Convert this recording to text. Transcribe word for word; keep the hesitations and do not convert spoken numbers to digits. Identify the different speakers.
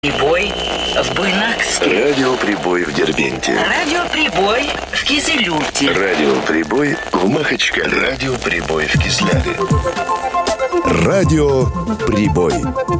Speaker 1: Прибой в Буйнакске.
Speaker 2: Радиоприбой в Дербенте.
Speaker 1: Радиоприбой в Кизилюрте.
Speaker 2: Радиоприбой в Махачкале. Радиоприбой в Кизляре.
Speaker 3: Радиоприбой.